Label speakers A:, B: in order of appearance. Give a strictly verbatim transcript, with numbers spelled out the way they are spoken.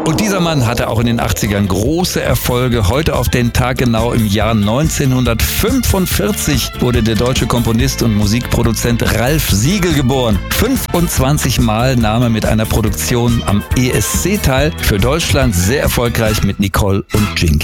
A: Und dieser Mann hatte auch in den achtzigern große Erfolge. Heute auf den Tag genau im Jahr neunzehnhundertfünfundvierzig wurde der deutsche Komponist und Musikproduzent Ralf Siegel geboren. fünfundzwanzig Mal nahm er mit einer Produktion am E S C teil. Für Deutschland sehr erfolgreich mit Nicole und Ginge.